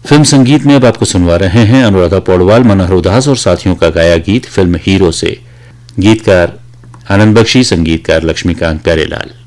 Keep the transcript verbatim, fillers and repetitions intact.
Film संगीत में अब आपको सुनवा रहे हैं अनुराधा पौडवाल, मनोहर उदास और साथियों का गाया गीत फिल्म हीरो से। गीतकार आनंद बख्शी, संगीतकार लक्ष्मीकांत प्यारेलाल।